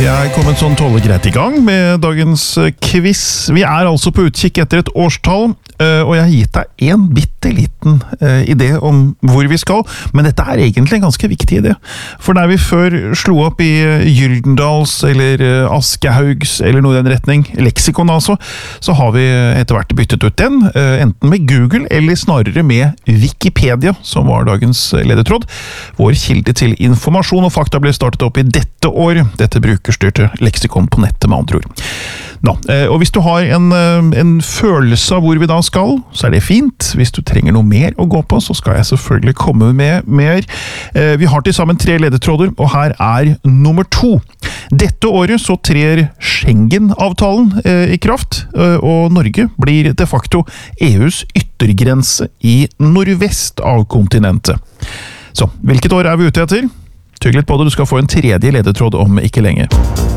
Vi er kommet sånn greit i gang med dagens quiz. Vi er altså på utkikk etter et årstall, og jeg har gitt deg en bitteliten idé om hvor vi skal, men dette er egentlig en ganske viktig idé. For der vi før slo opp i Gyldendals eller Aschehougs eller noe i den retning, leksikon altså, så har vi etter hvert byttet ut den, enten med Google eller snarere med Wikipedia, som var dagens ledetråd. Vår kilde til informasjon og fakta ble startet opp i dette år. Dette brukerstyrte leksikon på nettet, med andre ord. Nå, og hvis du har en følelse av hvor vi da skal, så er det fint. Hvis du trenger noe mer å gå på, så skal jeg selvfølgelig komme med mer. Vi har til sammen 3 ledetråder, og her er nummer 2. Dette året så trer Schengen-avtalen i kraft, og Norge blir de facto EUs yttergrense i nordvest av kontinentet. Så, hvilket år er vi ute etter? Tygg litt på det, du skal få en 3. ledetråd om ikke lenge.